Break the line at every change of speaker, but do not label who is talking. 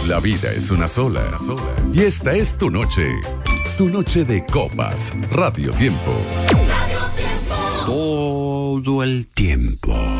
La vida es una sola. Y esta es tu noche. Tu noche de copas. Radio Tiempo.
Todo el tiempo.